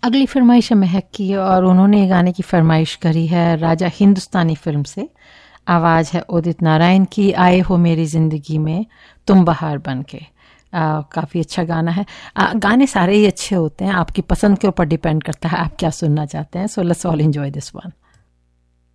अगली फरमाइश है महक की और उन्होंने ये गाने की फरमाइश करी है राजा हिंदुस्तानी फिल्म से। आवाज़ है उदित नारायण की, आए हो मेरी ज़िंदगी में तुम बहार बन के। काफ़ी अच्छा गाना है। गाने सारे ही अच्छे होते हैं, आपकी पसंद के ऊपर डिपेंड करता है आप क्या सुनना चाहते हैं। So let's all enjoy this one.